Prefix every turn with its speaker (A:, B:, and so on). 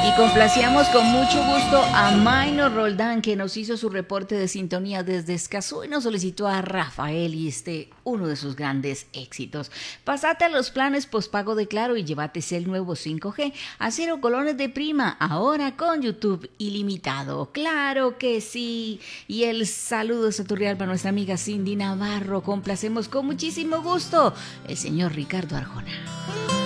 A: Y complacíamos con mucho gusto a Maynor Roldán, que nos hizo su reporte de sintonía desde Escazú y nos solicitó a Rafael y uno de sus grandes éxitos. Pasate a los planes pospago de Claro y llévate el nuevo 5G a 0 colones de prima, ahora con YouTube ilimitado. ¡Claro que sí! Y el saludo saturreal para nuestra amiga Cindy Navarro. Complacemos con muchísimo gusto el señor Ricardo Arjona.